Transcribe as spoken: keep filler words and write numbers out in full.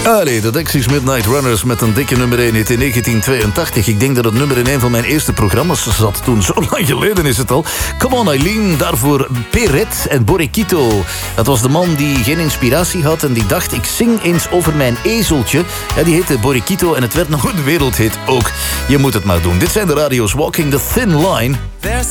Allee, de Dexys Midnight Runners met een dikke nummer één hit in negentien tweeëntachtig. Ik denk dat het nummer in een van mijn eerste programma's zat toen. Zo lang geleden is het al. Come on Eileen, daarvoor Perret en Borriquito. Dat was de man die geen inspiratie had en die dacht, ik zing eens over mijn ezeltje. Ja, die heette Borriquito en het werd nog een wereldhit ook. Je moet het maar doen. Dit zijn de radio's Walking the Thin Line.